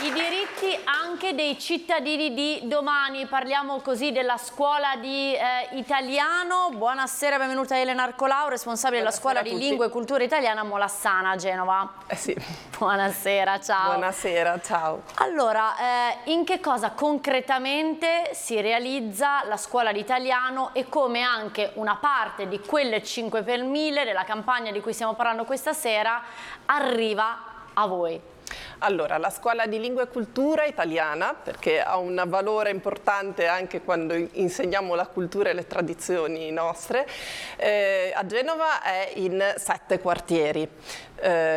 I diritti anche dei cittadini di domani. Parliamo così della scuola di italiano. Buonasera, benvenuta Elena Arcolau, responsabile della scuola di lingua e cultura italiana Molassana a Genova. Sì. Buonasera, ciao. Buonasera, ciao. Allora, in che cosa concretamente si realizza la scuola di italiano e come anche una parte di quelle 5 per 1000 della campagna di cui stiamo parlando questa sera arriva a voi? Allora, la scuola di lingua e cultura italiana, perché ha un valore importante anche quando insegniamo la cultura e le tradizioni nostre, a Genova è in 7 quartieri.